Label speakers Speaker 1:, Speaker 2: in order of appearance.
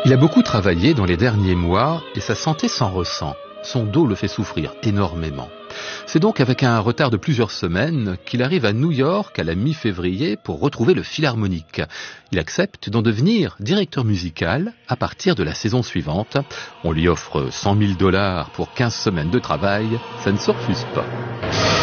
Speaker 1: Il a beaucoup travaillé dans les derniers mois et sa santé s'en ressent. Son dos le fait souffrir énormément. C'est donc avec un retard de plusieurs semaines qu'il arrive à New York à la mi-février pour retrouver le Philharmonique. Il accepte d'en devenir directeur musical à partir de la saison suivante. On lui offre $100 000 pour 15 semaines de travail. Ça ne se refuse pas.